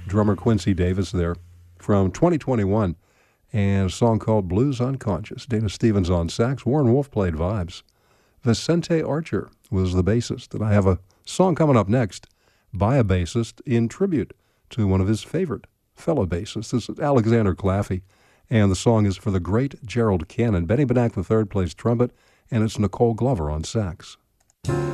drummer Quincy Davis there from 2021, and a song called Blues Unconscious. Dana Stevens on sax. Warren Wolf played vibes. Vicente Archer was the bassist. And I have a song coming up next by a bassist in tribute to one of his favorite fellow bassists. This is Alexander Claffey, and the song is for the great Gerald Cannon. Benny Benack III plays trumpet, and it's Nicole Glover on sax.